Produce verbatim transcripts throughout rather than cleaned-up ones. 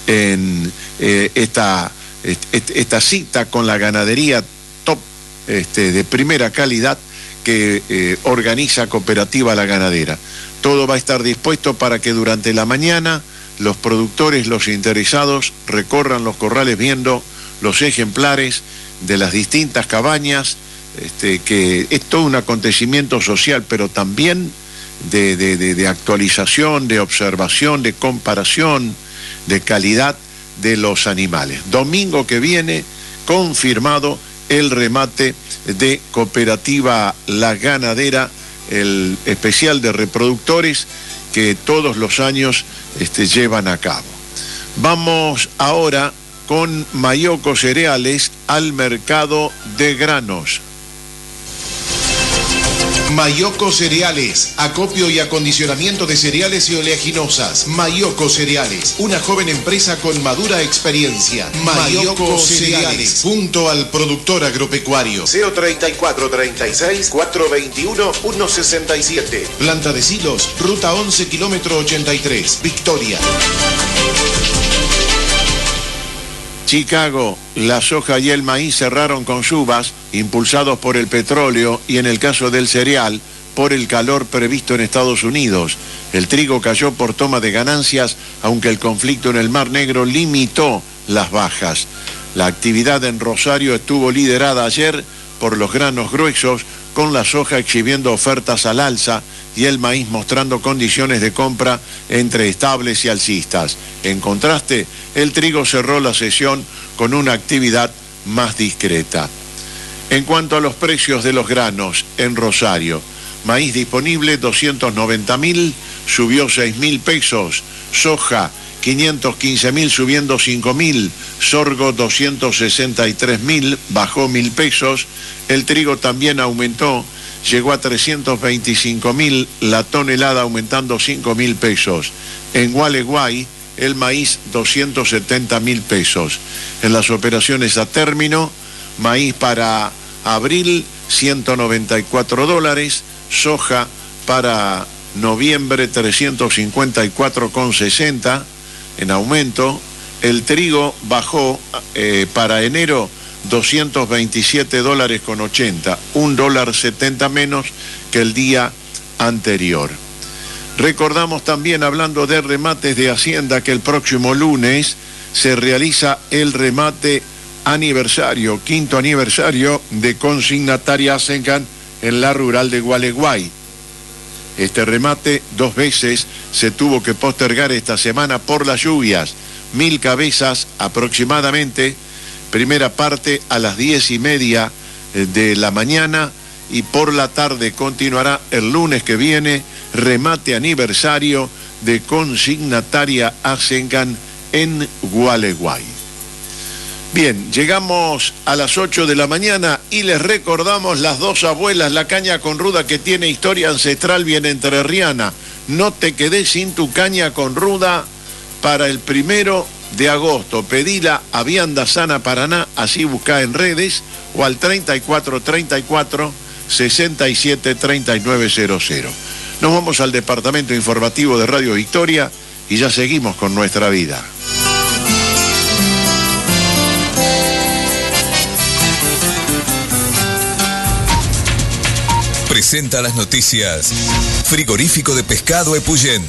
en eh, esta, esta cita con la ganadería top este, de primera calidad que eh, organiza Cooperativa La Ganadera. Todo va a estar dispuesto para que durante la mañana los productores, los interesados, recorran los corrales viendo los ejemplares de las distintas cabañas, este, que es todo un acontecimiento social, pero también de, de, de, de actualización, de observación, de comparación, de calidad de los animales. Domingo que viene, confirmado el remate de Cooperativa La Ganadera, el especial de reproductores que todos los años este, llevan a cabo. Vamos ahora con Mayoco Cereales al mercado de granos. Mayoco Cereales, acopio y acondicionamiento de cereales y oleaginosas. Mayoco Cereales, una joven empresa con madura experiencia. Mayoco Cereales, junto al productor agropecuario. cero treinta y cuatro treinta y seis, cuatrocientos veintiuno, ciento sesenta y siete. Planta de silos, ruta once, kilómetro ochenta y tres, Victoria. Chicago, la soja y el maíz cerraron con subas, impulsados por el petróleo y en el caso del cereal, por el calor previsto en Estados Unidos. El trigo cayó por toma de ganancias, aunque el conflicto en el Mar Negro limitó las bajas. La actividad en Rosario estuvo liderada ayer por los granos gruesos, con la soja exhibiendo ofertas al alza y el maíz mostrando condiciones de compra entre estables y alcistas. En contraste, el trigo cerró la sesión con una actividad más discreta. En cuanto a los precios de los granos en Rosario, maíz disponible doscientos noventa mil, subió seis mil pesos, soja quinientos quince mil subiendo cinco mil, sorgo doscientos sesenta y tres mil, bajó mil pesos, el trigo también aumentó, llegó a trescientos veinticinco mil, la tonelada aumentando cinco mil pesos. En Gualeguay, el maíz doscientos setenta mil pesos. En las operaciones a término, maíz para abril ciento noventa y cuatro dólares, soja para noviembre trescientos cincuenta y cuatro con sesenta en aumento, el trigo bajó eh, para enero doscientos veintisiete dólares con ochenta, un dólar setenta menos que el día anterior. Recordamos también, hablando de remates de Hacienda, que el próximo lunes se realiza el remate aniversario, quinto aniversario de Consignataria Asencan en la rural de Gualeguay. Este remate dos veces se tuvo que postergar esta semana por las lluvias, mil cabezas aproximadamente, primera parte a las diez y media de la mañana y por la tarde continuará el lunes que viene, remate aniversario de Consignataria Asencan en Gualeguay. Bien, llegamos a las ocho de la mañana y les recordamos las dos abuelas, la caña con ruda que tiene historia ancestral bien entrerriana. No te quedes sin tu caña con ruda para el primero de agosto. Pedila a Vianda Sana Paraná, así busca en redes, o al treinta y cuatro treinta y cuatro, sesenta y siete, treinta y nueve cero cero. Nos vamos al departamento informativo de Radio Victoria y ya seguimos con nuestra vida. Presenta las noticias Frigorífico de Pescado Epuyén.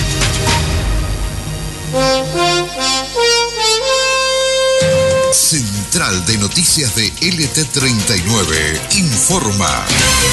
Central de Noticias de L T treinta y nueve informa.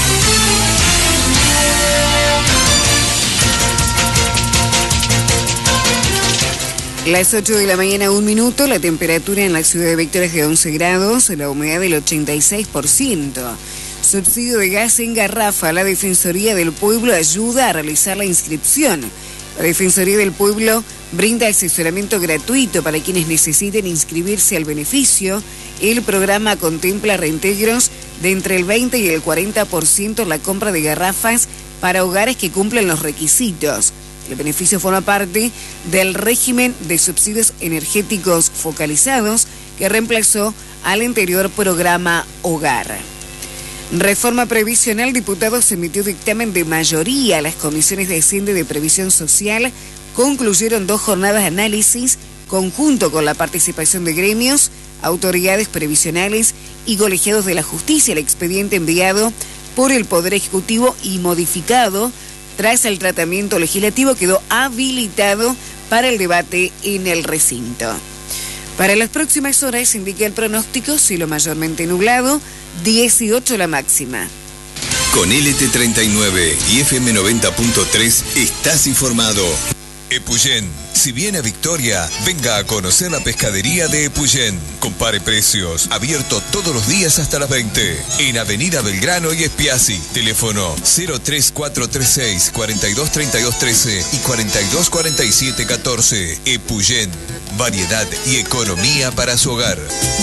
Las ocho de la mañana, un minuto, la temperatura en la ciudad de Victoria es de once grados, la humedad del ochenta y seis por ciento. Subsidio de gas en garrafa. La Defensoría del Pueblo ayuda a realizar la inscripción. La Defensoría del Pueblo brinda asesoramiento gratuito para quienes necesiten inscribirse al beneficio. El programa contempla reintegros de entre el veinte y el cuarenta por ciento en la compra de garrafas para hogares que cumplen los requisitos. El beneficio forma parte del régimen de subsidios energéticos focalizados que reemplazó al anterior programa Hogar. Reforma previsional. Diputados emitió dictamen de mayoría. Las comisiones de Hacienda y de Previsión Social concluyeron dos jornadas de análisis conjunto con la participación de gremios, autoridades previsionales y colegiados de la justicia. El expediente enviado por el Poder Ejecutivo y modificado tras el tratamiento legislativo quedó habilitado para el debate en el recinto. Para las próximas horas indica el pronóstico cielo mayormente nublado, dieciocho la máxima. Con L T treinta y nueve y F M noventa punto tres estás informado. Epuyén. Si viene a Victoria, venga a conocer la pescadería de Epuyén. Compare precios. Abierto todos los días hasta las veinte. En Avenida Belgrano y Espiazzi. Teléfono cero tres cuatro tres seis, cuatro dos tres dos uno tres y cuatro dos cuatro siete uno cuatro. Epuyén. Variedad y economía para su hogar.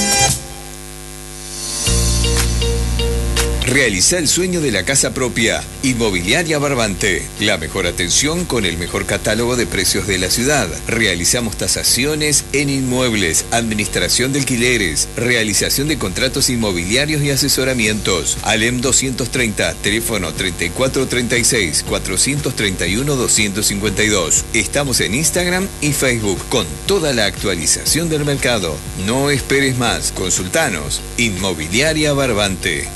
Realiza el sueño de la casa propia. Inmobiliaria Barbante. La mejor atención con el mejor catálogo de precios de la ciudad. Realizamos tasaciones en inmuebles, administración de alquileres, realización de contratos inmobiliarios y asesoramientos. Alem doscientos treinta, teléfono treinta y cuatro treinta y seis, cuatrocientos treinta y uno, doscientos cincuenta y dos. Estamos en Instagram y Facebook con toda la actualización del mercado. No esperes más. Consultanos. Inmobiliaria Barbante.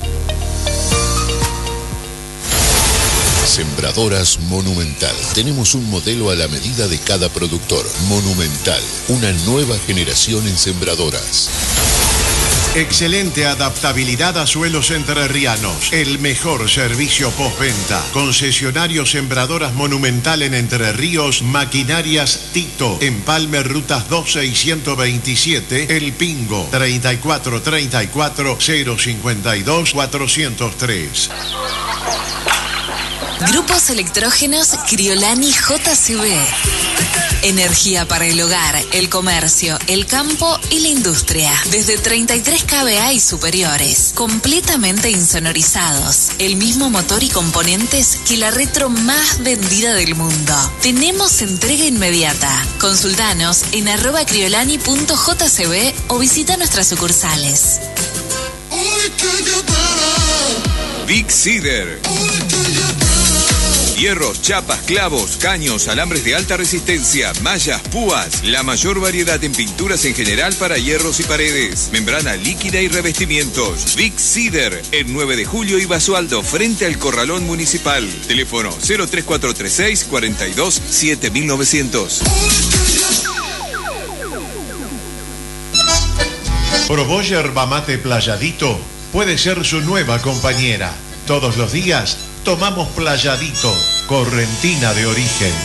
Sembradoras Monumental. Tenemos un modelo a la medida de cada productor. Monumental, una nueva generación en sembradoras. Excelente adaptabilidad a suelos entrerrianos. El mejor servicio postventa. Concesionario Sembradoras Monumental en Entre Ríos. Maquinarias Tito. Empalme Rutas doce y ciento veintisiete. El Pingo. treinta y cuatro treinta y cuatro, cero cincuenta y dos, cuatrocientos tres. Grupos electrógenos Criolani J C B. Energía para el hogar, el comercio, el campo y la industria. Desde treinta y tres kilovoltios y superiores. Completamente insonorizados. El mismo motor y componentes que la retro más vendida del mundo. Tenemos entrega inmediata. Consultanos en arroba criolani punto j c b o visita nuestras sucursales. Big Cedar. Hierros, chapas, clavos, caños, alambres de alta resistencia, mallas, púas. La mayor variedad en pinturas en general para hierros y paredes. Membrana líquida y revestimientos. Big Cedar, en nueve de julio y Basualdo, frente al Corralón Municipal. Teléfono cero tres cuatro tres seis, cuatro dos, siete mil novecientos. Probó yerba mate Playadito. Puede ser su nueva compañera. Todos los días tomamos Playadito, correntina de origen.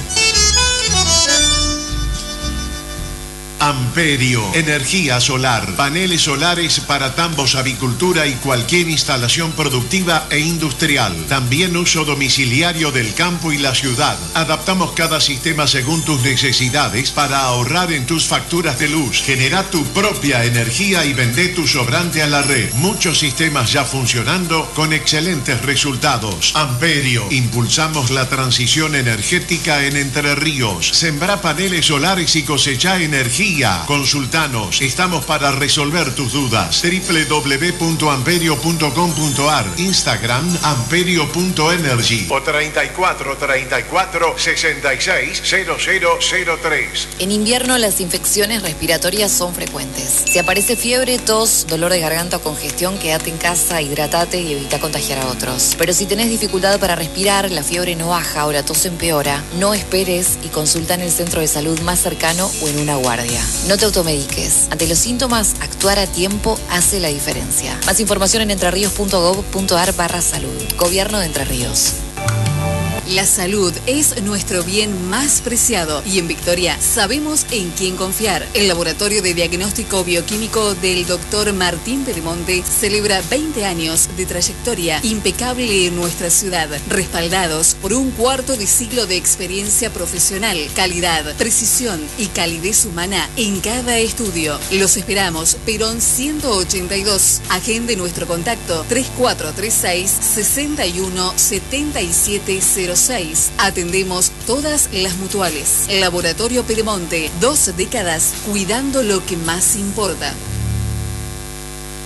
Amperio, energía solar, paneles solares para tambos, avicultura y cualquier instalación productiva e industrial. También uso domiciliario del campo y la ciudad. Adaptamos cada sistema según tus necesidades para ahorrar en tus facturas de luz. Genera tu propia energía y vende tu sobrante a la red. Muchos sistemas ya funcionando con excelentes resultados. Amperio, impulsamos la transición energética en Entre Ríos. Sembra paneles solares y cosecha energía. Consultanos, estamos para resolver tus dudas. doble u doble u doble u punto amperio punto com punto a r, Instagram amperio punto energy o treinta y cuatro treinta y cuatro, sesenta y seis, cero cero cero tres. En invierno las infecciones respiratorias son frecuentes. Si aparece fiebre, tos, dolor de garganta o congestión, quédate en casa, hidratate y evita contagiar a otros. Pero si tenés dificultad para respirar, la fiebre no baja o la tos empeora, no esperes y consulta en el centro de salud más cercano o en una guardia. No te automediques. Ante los síntomas, actuar a tiempo hace la diferencia. Más información en entrerríos punto gob punto a r barra salud. Gobierno de Entre Ríos. La salud es nuestro bien más preciado y en Victoria sabemos en quién confiar. El Laboratorio de Diagnóstico Bioquímico del doctor Martín Pedemonte celebra veinte años de trayectoria impecable en nuestra ciudad, respaldados por un cuarto de siglo de experiencia profesional, calidad, precisión y calidez humana en cada estudio. Los esperamos, Perón ciento ochenta y dos. Agende nuestro contacto tres cuatro tres seis, seis uno siete siete cero seis. Atendemos todas las mutuales. Laboratorio Pedemonte, dos décadas cuidando lo que más importa.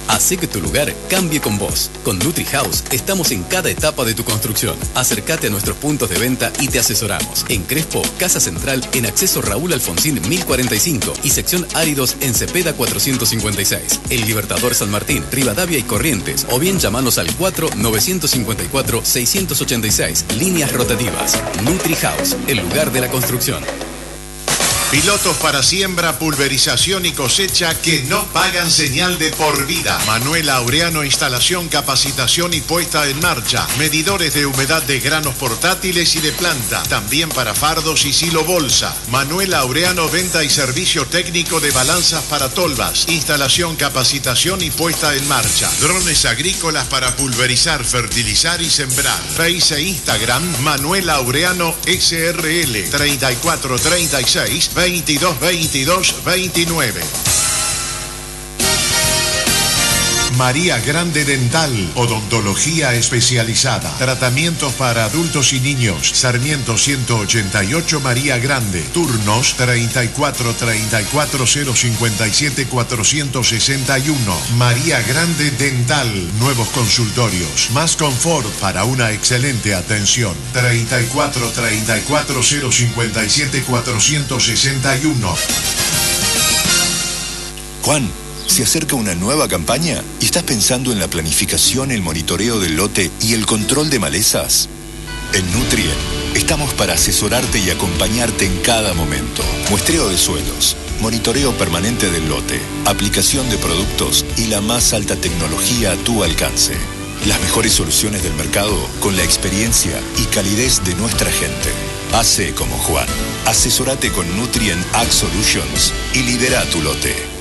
Hacé que tu lugar cambie con vos. Con NutriHouse estamos en cada etapa de tu construcción. Acércate a nuestros puntos de venta y te asesoramos. En Crespo, Casa Central, en Acceso Raúl Alfonsín mil cuarenta y cinco y sección Áridos en Cepeda cuatrocientos cincuenta y seis. El Libertador San Martín, Rivadavia y Corrientes. O bien llamanos al cuatro nueve cinco cuatro seis ocho seis. Líneas rotativas. NutriHouse, el lugar de la construcción. Pilotos para siembra, pulverización y cosecha que no pagan señal de por vida. Manuel Aureano, instalación, capacitación y puesta en marcha. Medidores de humedad de granos portátiles y de planta. También para fardos y silo bolsa. Manuel Aureano, venta y servicio técnico de balanzas para tolvas. Instalación, capacitación y puesta en marcha. Drones agrícolas para pulverizar, fertilizar y sembrar. Face e Instagram, Manuel Aureano S R L, treinta y cuatro treinta y seis, veintidós veintidós veintinueve. María Grande Dental, odontología especializada, tratamientos para adultos y niños. Sarmiento ciento ochenta y ocho María Grande, turnos treinta y cuatro treinta y cuatro cero cincuenta y siete cuatrocientos sesenta y uno. María Grande Dental, nuevos consultorios, más confort para una excelente atención. treinta y cuatro treinta y cuatro cero cincuenta y siete cuatrocientos sesenta y uno. Juan, se acerca una nueva campaña y estás pensando en la planificación, el monitoreo del lote y el control de malezas. En Nutrien estamos para asesorarte y acompañarte en cada momento. Muestreo de suelos, monitoreo permanente del lote, aplicación de productos y la más alta tecnología a tu alcance. Las mejores soluciones del mercado con la experiencia y calidez de nuestra gente. Hace como Juan. Asesorate con Nutrien Ag Solutions y lidera tu lote.